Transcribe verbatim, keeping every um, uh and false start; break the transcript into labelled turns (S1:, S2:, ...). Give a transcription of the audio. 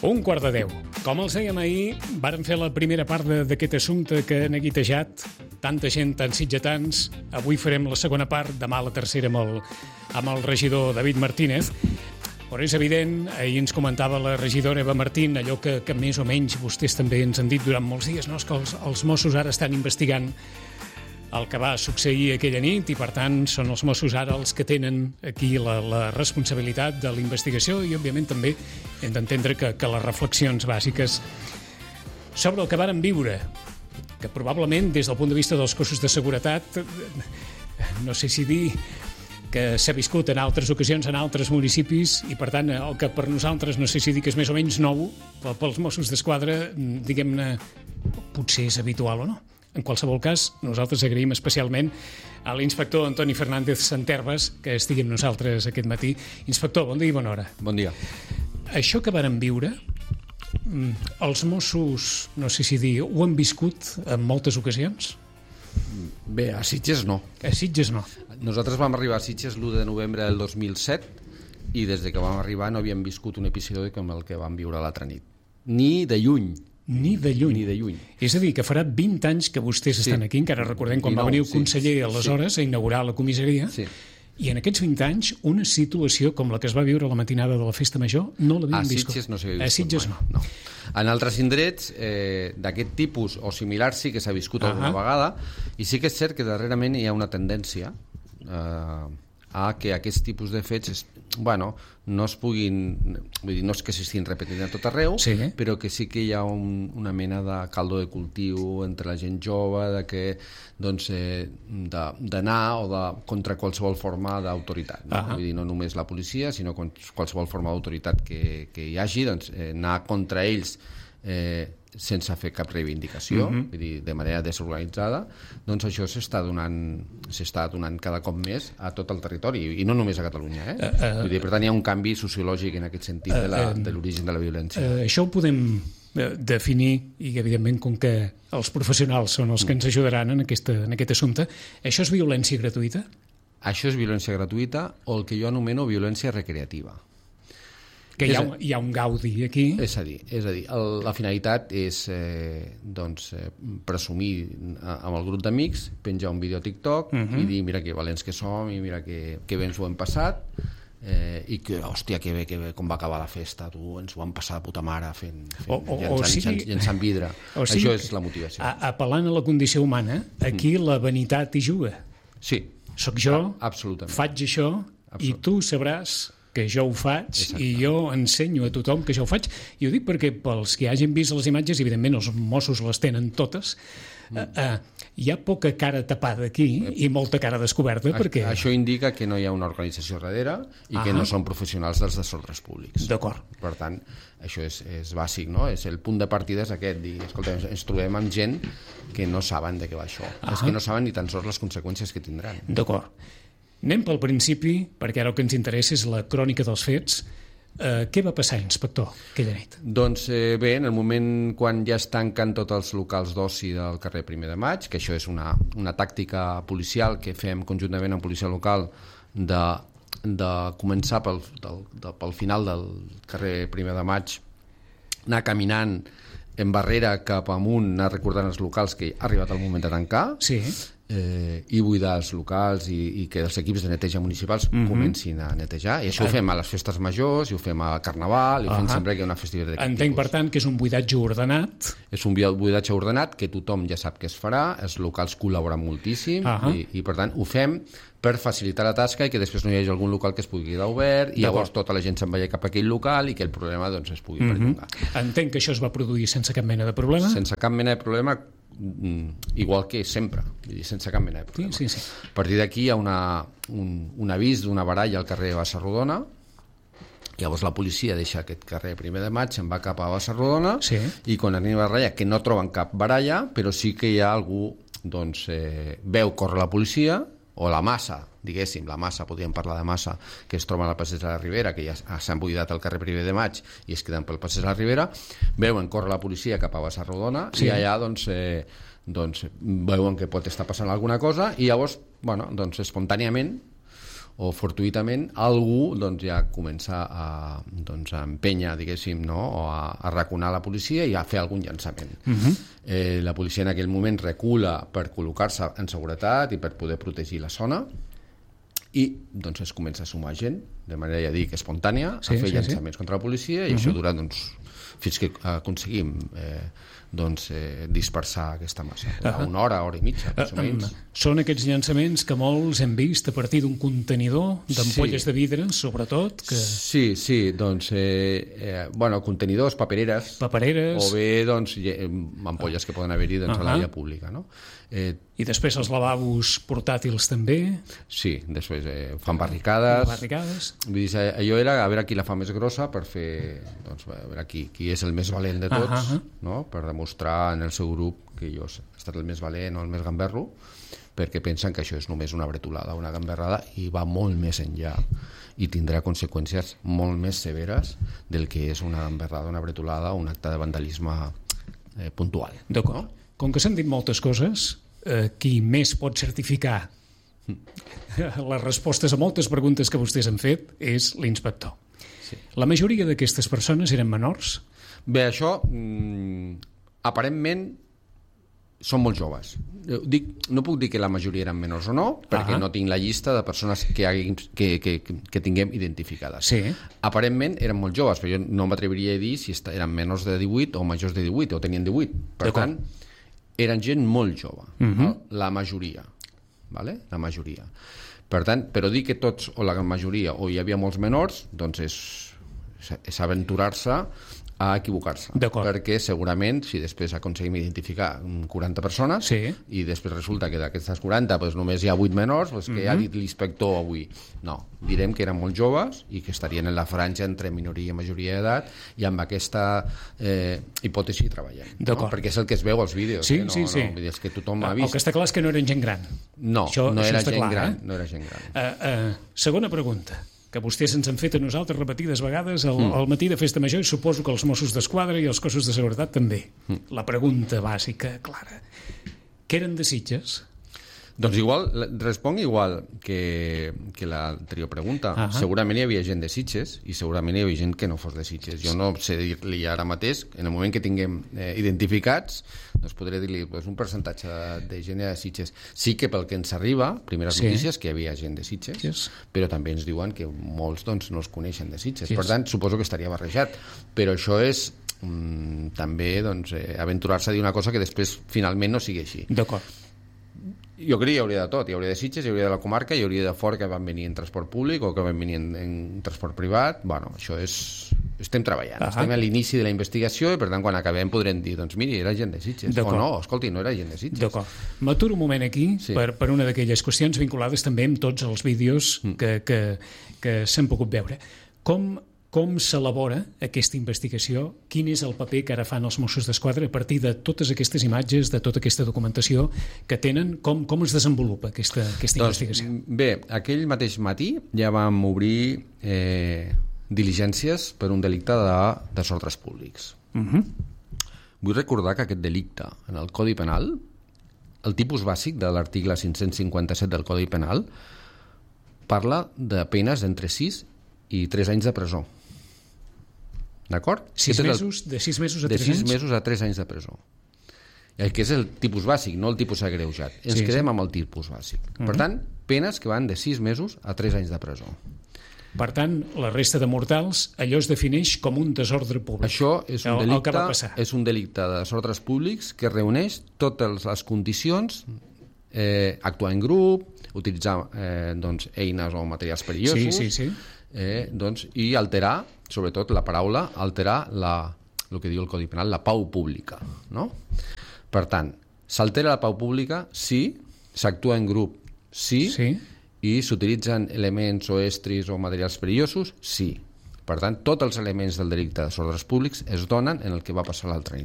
S1: Un quart de deu. Com els dèiem ahir, vàrem fer la primera part d'aquest assumpte que ha neguitejat tanta gent, tants sitgetans. Avui farem la segona part, demà la tercera amb el, amb el regidor David Martínez. Però és evident, ahir ens comentava la regidora Eva Martín, allò que, que més o menys vostès també ens han dit durant molts dies, no? És que els, els Mossos ara estan investigant el que va succeir aquella nit i, per tant, són els Mossos ara els que tenen aquí la, la responsabilitat de la investigació i, òbviament, també hem d'entendre que, que les reflexions bàsiques sobre el que varen viure, que probablement, des del punt de vista dels cossos de seguretat, no sé si dir que s'ha viscut en altres ocasions en altres municipis i, per tant, el que per nosaltres no sé si dir que és més o menys nou, pels Mossos d'Esquadra, diguem-ne, potser és habitual o no. En qualsevol cas, nosaltres agraïm especialment a l'inspector Antoni Fernández Santerves que estigui amb nosaltres aquest matí. Inspector, bon dia i bona hora.
S2: Bon dia.
S1: Això que varen viure, els Mossos, no sé si dir, ho han viscut en moltes ocasions?
S2: Bé, a Sitges no.
S1: A Sitges no.
S2: Nosaltres vam arribar a Sitges l'u de novembre del dos mil set i des de que vam arribar no havíem viscut un episodi com el que vam viure l'altra nit. Ni de lluny.
S1: Ni de lluny.
S2: Ni de lluny.
S1: És a dir, que farà vint anys que vostès estan sí. aquí, encara recordem quan va venir el conseller sí. aleshores sí. a inaugurar la comissaria, sí. i en aquests vint anys una situació com la que es va viure la matinada de la Festa Major no l'havíem viscut.
S2: A Sitges no s'havia viscut
S1: A Sitges
S2: mai. No. no. En altres indrets eh, d'aquest tipus o similars sí que s'ha viscut uh -huh. alguna vegada i sí que és cert que darrerament hi ha una tendència eh, a que aquests tipus de fets es, bueno, no es puguin, vull dir, no és que s'estiguin repetint a tot arreu, sí. però que sí que hi ha un, una mena de caldo de cultiu entre la gent jove, de que doncs, eh, d'anar o de contra qualsevol forma d'autoritat, no? Uh-huh. Vull dir, no només la policia, sinó qualsevol forma d'autoritat que, que hi hagi, doncs, eh, anar contra ells eh, sense fer cap reivindicació, uh-huh. vull dir, de manera desorganitzada, doncs això s'està donant, s'està donant cada cop més a tot el territori, i no només a Catalunya. Eh? Uh, uh, vull dir, per tant, hi ha un canvi sociològic en aquest sentit uh, de, la, de l'origen de la violència. Uh, això ho podem definir, i evidentment, com que els professionals són els que ens ajudaran en, aquesta, en aquest assumpte, això és violència gratuïta? Això és violència gratuïta o el que jo anomeno violència recreativa.
S1: Que hi ha, hi ha un gaudi aquí.
S2: És a dir, és a dir el, la finalitat és eh, doncs, eh, presumir amb el grup d'amics, penjar un vídeo a TikTok uh-huh. i dir, mira que valents que som i mira que, que bé ens ho hem passat eh, i que, hòstia, que bé, que bé com va acabar la festa, tu, ens ho vam passar de puta mare fent, fent
S1: o, o,
S2: llançant,
S1: o sigui,
S2: llançant vidre.
S1: O sigui,
S2: això és la motivació.
S1: A, apel·lant a la condició humana, aquí mm. la vanitat hi juga.
S2: Sí.
S1: Soc jo,
S2: a, absolutament.
S1: faig això i tu sabràs que jo ho faig. Exacte. I jo ensenyo a tothom que jo ho faig, i ho dic perquè pels que hagin vist les imatges, evidentment els Mossos les tenen totes, mm. uh, uh, hi ha poca cara tapada aquí i molta cara descoberta.
S2: A,
S1: perquè...
S2: Això indica que no hi ha una organització darrere i ah. que no són professionals dels desordres públics.
S1: D'acord.
S2: Per tant, això és, és bàsic, no? És el punt de partida és aquest, dir, escolta, ens trobem amb gent que no saben de què va això, ah. és que no saben ni tan sols les conseqüències que tindran.
S1: D'acord. Anem pel principi, perquè ara el que ens interessa és la crònica dels fets. Eh, què va passar, inspector, aquella nit?
S2: Doncs eh, bé, en el moment quan ja es tanquen tots els locals d'oci del carrer Primer de Maig, que això és una, una tàctica policial que fem conjuntament amb policia local de, de començar pel, del, de, pel final del carrer Primer de Maig, anar caminant en barrera cap amunt, anar recordant els locals que ha arribat el moment de tancar,
S1: sí.
S2: Eh, i buidar els locals i, i que els equips de neteja municipals uh-huh. comencin a netejar, i això uh-huh. ho fem a les festes majors, i ho fem a Carnaval, i ho uh-huh. fem sempre que hi ha una festivitat d'aquest tipus.
S1: Entenc, per tant, que és un buidatge ordenat.
S2: És un buidatge ordenat que tothom ja sap que es farà, els locals col·laboren moltíssim uh-huh. i, i per tant ho fem per facilitar la tasca i que després no hi hagi algun local que es pugui quedar obert i llavors tota la gent se'n vagi cap a aquell local i que el problema doncs, es pugui uh-huh. perllongar.
S1: Entenc que això es va produir sense cap mena de problema?
S2: Sense cap mena de problema, igual que sempre, sense cap mena de problema.
S1: Sí, sí, sí.
S2: A partir d'aquí hi ha una, un, un avís d'una baralla al carrer Bassa Rodona, llavors la policia deixa aquest carrer Primer de Maig, se'n va cap a Bassa Rodona
S1: sí.
S2: i quan arriba a baralla, que no troben cap baralla, però sí que hi ha algú, doncs, eh, veu córrer la policia, o la massa, diguéssim, la massa, podríem parlar de massa, que es troba a la passeig de la Ribera, que ja s'han buidat al carrer Primer de Maig i es queden pel passeig de la Ribera, veuen córrer la policia cap a Bassa Rodona sí. i allà doncs, eh, doncs veuen que pot estar passant alguna cosa i llavors, bueno, doncs espontàniament o fortuïtament algú doncs, ja comença a, doncs, a empènyer, diguéssim, no? O a, a raconar la policia i a fer algun llançament. Uh-huh. eh, la policia en aquell moment recula per col·locar-se en seguretat i per poder protegir la zona i doncs, es comença a sumar gent de manera, ja dic, espontània sí, a fer sí, llançaments sí. contra la policia i uh-huh. això dura doncs, fins que aconseguim eh, doncs, eh, dispersar aquesta massa. Uh-huh. Una hora, hora i mitja, més o menys. Uh,
S1: són aquests llançaments que molts hem vist a partir d'un contenidor d'ampolles sí. de vidre, sobretot. Que...
S2: Sí, sí, doncs, eh, eh, bueno, contenidors, papereres,
S1: papereres,
S2: o bé, doncs, ampolles que poden haver-hi doncs, uh-huh. a l'àrea pública, no?
S1: Eh, I després els lavabos portàtils també.
S2: Sí, després eh, fan barricades.
S1: barricades.
S2: Vull dir, allò era a veure qui la fa més grossa per fer, doncs, a veure qui, qui és el més valent de tots, uh-huh. no? Per demostrar en el seu grup que jo he estat el més valent o el més gamberro, perquè pensen que això és només una bretolada, una gamberrada, i va molt més enllà i tindrà conseqüències molt més severes del que és una gamberrada, una bretolada o un acte de vandalisme eh, puntual.
S1: D'acord. No? Com que s'han dit moltes coses, eh, qui més pot certificar les respostes a moltes preguntes que vostès han fet és l'inspector. Sí. La majoria d'aquestes persones eren menors?
S2: Bé, això, mm, aparentment, són molt joves. Dic, no puc dir que la majoria eren menors o no, perquè uh-huh. no tinc la llista de persones que, hagin, que, que, que tinguem identificades.
S1: Sí.
S2: Aparentment eren molt joves, però jo no m'atreviria a dir si eren menors de divuit o majors de divuit, o tenien divuit. Per tant, eren gent molt jove, uh-huh. no? La majoria, vale? La majoria. Per tant, però dir que tots o la majoria o hi havia molts menors, doncs és, és aventurar-se a equivocar-se, perquè segurament si després aconseguim identificar quaranta persones
S1: sí.
S2: i després resulta que d'aquestes quaranta doncs, només hi ha vuit menors, doncs, que mm-hmm. ha dit l'inspector avui. No, direm que eren molt joves i que estarien en la franja entre minoria i majoria d'edat i amb aquesta eh, hipòtesi treballem, no? Perquè és el que es veu als vídeos,
S1: sí,
S2: eh? no,
S1: sí, sí.
S2: no, és que tothom ha vist.
S1: El que està clar és que no eren gent gran.
S2: No,
S1: això,
S2: no,
S1: això
S2: era gent
S1: clar,
S2: gran,
S1: eh?
S2: no era gent gran.
S1: Uh, uh, segona pregunta, que vostès ens han fet a nosaltres repetides vegades al, mm. al matí de Festa Major, i suposo que els Mossos d'Esquadra i els cossos de seguretat també. Mm. La pregunta bàsica, clara. Què eren de Sitges?
S2: Doncs igual, responc igual que, que l'anterior pregunta. Uh-huh. Segurament hi havia gent de Sitges i segurament hi havia gent que no fos de Sitges. Jo no sé dir-li ara mateix, en el moment que tinguem eh, identificats, doncs podré dir-li doncs, un percentatge de gent de Sitges. Sí que pel que ens arriba, primeres sí. notícies, que hi havia gent de Sitges, yes. però també ens diuen que molts doncs, no es coneixen de Sitges. Yes. Per tant, suposo que estaria barrejat. Però això és mm, també doncs, eh, aventurar-se a dir una cosa que després finalment no sigui així.
S1: D'acord.
S2: Jo crec que hi hauria de tot, hi hauria de Sitges, hi hauria de la comarca, hi hauria de fora que van venir en transport públic o que van venir en, en transport privat. Bueno, això és... Estem treballant, uh-huh. estem a l'inici de la investigació i per tant quan acabem podrem dir, doncs miri, era gent de Sitges, o no, escolti, no era gent de Sitges.
S1: D'acord. M'aturo un moment aquí sí. per, per una d'aquelles qüestions vinculades també amb tots els vídeos mm. que, que, que s'han pogut veure. Com... Com s'elabora aquesta investigació? Quin és el paper que ara fan els Mossos d'Esquadra a partir de totes aquestes imatges, de tota aquesta documentació que tenen? Com, com es desenvolupa aquesta, aquesta doncs, investigació?
S2: Bé, aquell mateix matí ja vam obrir eh, diligències per un delicte de desordres públics. Uh-huh. Vull recordar que aquest delicte en el Codi Penal, el tipus bàsic de l'article cinc-cents cinquanta-set del Codi Penal, parla de penes d'entre sis i tres anys de presó. D'acord?
S1: Sis mesos, de sis mesos a
S2: de
S1: tres
S2: sis
S1: anys?
S2: mesos a tres anys de presó. El que és el tipus bàsic, no el tipus agreujat. Ens sí, quedem sí. amb el tipus bàsic. Uh-huh. Per tant, penes que van de sis mesos a tres anys de presó.
S1: Per tant, la resta de mortals, allò es defineix com un desordre públic.
S2: Això és un,
S1: el,
S2: delicte,
S1: el que va passar.
S2: És un delicte de desordres públics que reuneix totes les condicions, eh, actuar en grup, utilitzar eh, doncs, eines o materials perillosos,
S1: sí, sí, sí.
S2: Eh, doncs, i alterar, sobretot la paraula, alterar la, el que diu el Codi Penal, la pau pública. No? Per tant, s'altera la pau pública si s'actua en grup, sí,
S1: sí.
S2: i s'utilitzen elements o estris o materials perillosos, sí. Per tant, tots els elements del delicte de desordres públics es donen en el que va passar l'altra nit.